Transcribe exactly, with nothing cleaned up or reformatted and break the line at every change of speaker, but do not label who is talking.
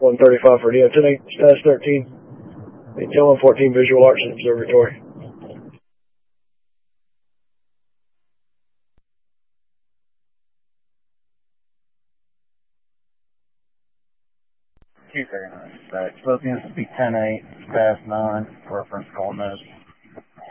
one thirty-five for D O ten eight, status thirteen. Maintain one fourteen Visual Arts and Observatory.
Q thirty-nine, status. Philippines, speak ten eight, status nine, reference call nose.